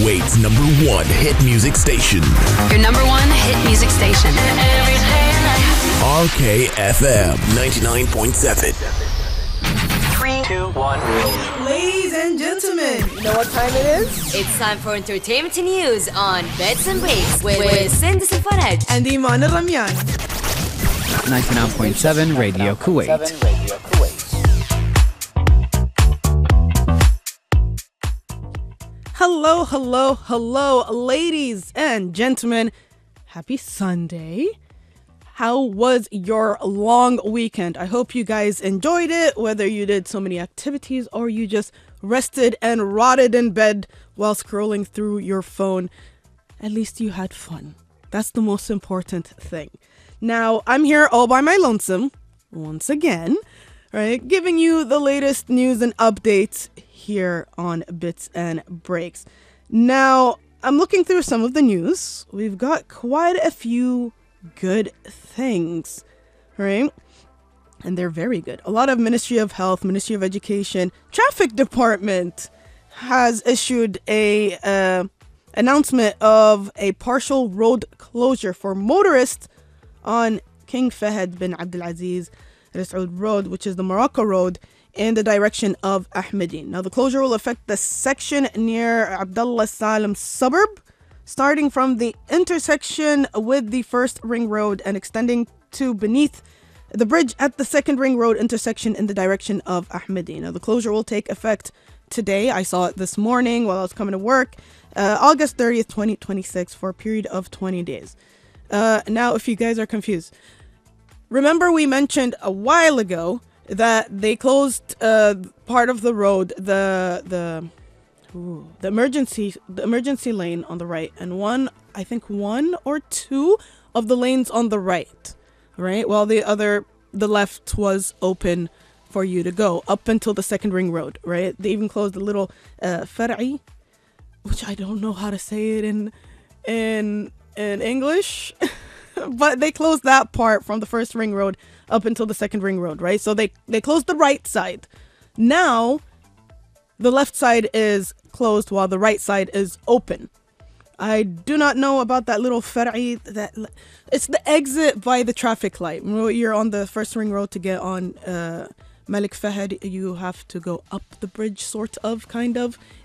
Kuwait's #1 hit music station. Your #1 hit music station. RKFM 99.7. 3, 2, 1. Ladies and gentlemen, you know what time it is? It's time for entertainment news on Beds and Breaks with Sindis Al Faraj And Iman Al Ramyan. 99.7 Radio Kuwait. Hello, ladies and gentlemen. Happy Sunday. How was your long weekend? I hope you guys enjoyed it, whether you did so many activities or you just rested and rotted in bed while scrolling through your phone. At least you had fun. That's the most important thing. Now, I'm here all by my lonesome, once again, right? Giving you the latest news and updates here on Bits and Breaks. Now, I'm looking through some of the news. We've got quite a few good things, right? And they're very good. A lot of Ministry of Health, Ministry of Education, Traffic Department has issued a announcement of a partial road closure for motorists on King Fahd bin Abdulaziz Al Saud Road, which is the Morocco Road, in the direction of Ahmedin. Now, the closure will affect the section near Abdullah Salam suburb, starting from the intersection with the first ring road and extending to beneath the bridge at the second ring road intersection in the direction of Ahmedin. Now, the closure will take effect today. I saw it this morning while I was coming to work, August 30th, 2026, for a period of 20 days. Now, if you guys are confused, remember we mentioned a while ago that they closed part of the road, the emergency lane on the right, and one or two of the lanes on the right, while the left was open for you to go up until the second ring road, right? They even closed the little Far'i, which I don't know how to say it in English, but they closed that part from the first ring road up until the second ring road, right? So they closed the right side. Now the left side is closed while the right side is open. I do not know about that little Far'i. It's the exit by the traffic light. You're on the first ring road to get on Malik Fahd. You have to go up the bridge, kind of,